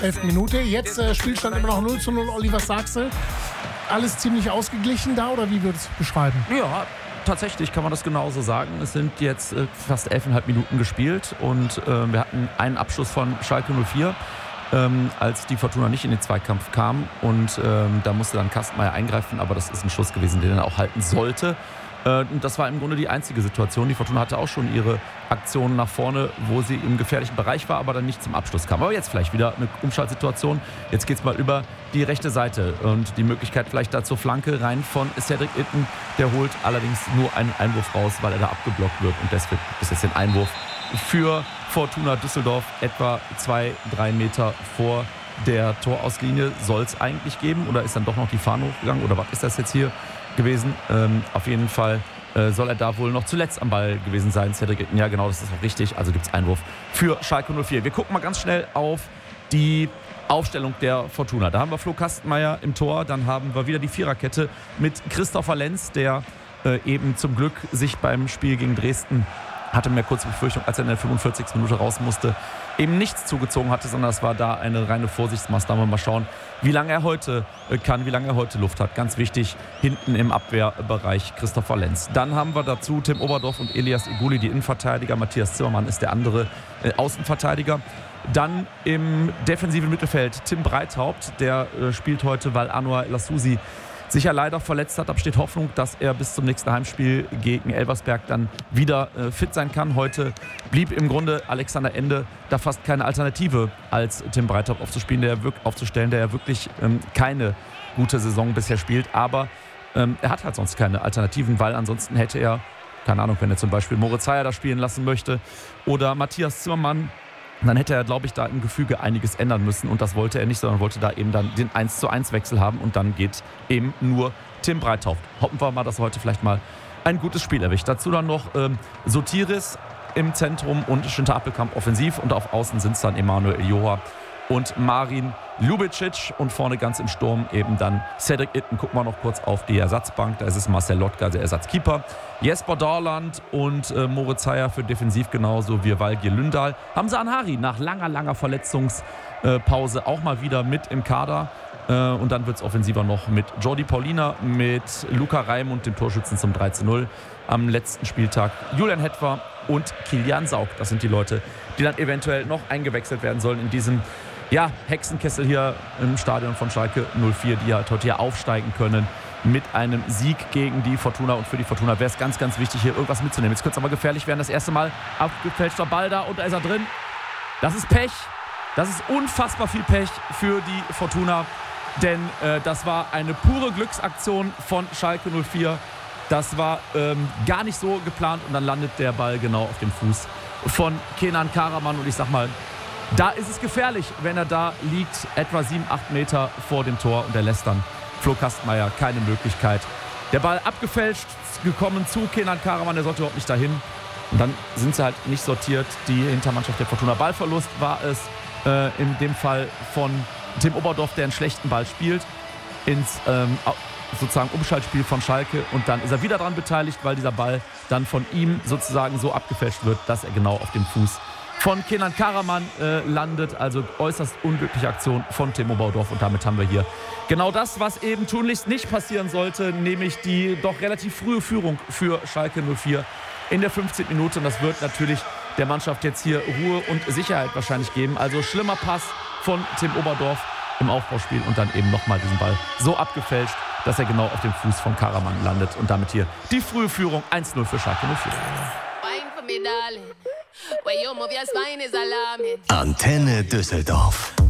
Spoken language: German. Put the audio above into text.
11. Minute. Jetzt Spielstand immer noch 0:0. Olli, was sagst du? Alles ziemlich ausgeglichen da oder wie würdest du es beschreiben? Ja, tatsächlich kann man das genauso sagen. Es sind jetzt fast 11,5 Minuten gespielt und wir hatten einen Abschluss von Schalke 04, als die Fortuna nicht in den Zweikampf kam. Und da musste dann Kastenmeier eingreifen, aber das ist ein Schuss gewesen, den er auch halten sollte. Und das war im Grunde die einzige Situation. Die Fortuna hatte auch schon ihre Aktionen nach vorne, wo sie im gefährlichen Bereich war, aber dann nicht zum Abschluss kam. Aber jetzt vielleicht wieder eine Umschaltsituation. Jetzt geht es mal über die rechte Seite und die Möglichkeit vielleicht da zur Flanke rein von Cedric Itten. Der holt allerdings nur einen Einwurf raus, weil er da abgeblockt wird. Und deswegen ist jetzt den Einwurf für Fortuna Düsseldorf etwa 2-3 Meter vor der Torauslinie. Soll es eigentlich geben oder ist dann doch noch die Fahne hochgegangen oder was ist das jetzt hier gewesen? Auf jeden Fall soll er da wohl noch zuletzt am Ball gewesen sein. Cedric Itten, ja genau, das ist auch richtig. Also gibt es Einwurf für Schalke 04. Wir gucken mal ganz schnell auf die Aufstellung der Fortuna. Da haben wir Flo Kastenmeier im Tor, dann haben wir wieder die Viererkette mit Christopher Lenz, der eben zum Glück sich beim Spiel gegen Dresden, hatte mir kurz die Befürchtung, als er in der 45. Minute raus musste, eben nichts zugezogen hatte, sondern es war da eine reine Vorsichtsmaßnahme. Mal schauen, wie lange er heute kann, wie lange er heute Luft hat. Ganz wichtig, hinten im Abwehrbereich Christopher Lenz. Dann haben wir dazu Tim Oberdorf und Elias Iguli, die Innenverteidiger. Matthias Zimmermann ist der andere Außenverteidiger. Dann im defensiven Mittelfeld Tim Breithaupt, der spielt heute, weil Anwar El Asouzi sich ja leider verletzt hat. Da besteht Hoffnung, dass er bis zum nächsten Heimspiel gegen Elversberg dann wieder fit sein kann. Heute blieb im Grunde Alexander Ende da fast keine Alternative, als Tim Breithaupt aufzustellen, der ja wirklich keine gute Saison bisher spielt. Aber er hat halt sonst keine Alternativen, weil ansonsten hätte er, keine Ahnung, wenn er zum Beispiel Moritz Heyer da spielen lassen möchte oder Matthias Zimmermann, dann hätte er, glaube ich, da im Gefüge einiges ändern müssen. Und das wollte er nicht, sondern wollte da eben dann den 1:1 Wechsel haben. Und dann geht eben nur Tim Breithaupt. Hoffen wir mal, dass er heute vielleicht mal ein gutes Spiel erwischt. Dazu dann noch Sotiris im Zentrum und Schinter Appelkamp offensiv. Und auf Außen sind es dann Emanuel Joha und Marin Ljubicic. Und vorne ganz im Sturm eben dann Cedric Itten. Gucken wir noch kurz auf die Ersatzbank. Da ist es Marcel Lotka, der Ersatzkeeper. Jesper Dorland und Moritz Heyer für defensiv, genauso wie Valgir Lündahl. Hamza Anhari nach langer Verletzungspause auch mal wieder mit im Kader. Und dann wird es offensiver noch mit Jordi Paulina, mit Luca Reim und dem Torschützen zum 3:0 am letzten Spieltag. Julian Hetwer und Kilian Saug. Das sind die Leute, die dann eventuell noch eingewechselt werden sollen in diesem Hexenkessel hier im Stadion von Schalke 04, die halt heute hier aufsteigen können mit einem Sieg gegen die Fortuna. Und für die Fortuna wäre es ganz, ganz wichtig, hier irgendwas mitzunehmen. Jetzt könnte es aber gefährlich werden. Das erste Mal abgefälschter Ball da und da ist er drin. Das ist Pech. Das ist unfassbar viel Pech für die Fortuna. Denn das war eine pure Glücksaktion von Schalke 04. Das war gar nicht so geplant. Und dann landet der Ball genau auf dem Fuß von Kenan Karaman. Und ich sag mal, da ist es gefährlich, wenn er da liegt, etwa 7-8 Meter vor dem Tor. Und er lässt dann Flo Kastenmeier keine Möglichkeit. Der Ball abgefälscht, gekommen zu Kenan Karaman, der sollte überhaupt nicht dahin. Und dann sind sie halt nicht sortiert. Die Hintermannschaft der Fortuna. Ballverlust war es in dem Fall von Tim Oberdorf, der einen schlechten Ball spielt, ins sozusagen Umschaltspiel von Schalke. Und dann ist er wieder daran beteiligt, weil dieser Ball dann von ihm sozusagen so abgefälscht wird, dass er genau auf dem Fuß von Kenan Karaman landet. Also äußerst unglückliche Aktion von Tim Oberdorf. Und damit haben wir hier genau das, was eben tunlichst nicht passieren sollte, nämlich die doch relativ frühe Führung für Schalke 04 in der 15. Minute. Und das wird natürlich der Mannschaft jetzt hier Ruhe und Sicherheit wahrscheinlich geben. Also schlimmer Pass von Tim Oberdorf im Aufbauspiel und dann eben nochmal diesen Ball so abgefälscht, dass er genau auf dem Fuß von Karaman landet. Und damit hier die frühe Führung 1:0 für Schalke 04. Antenne Düsseldorf.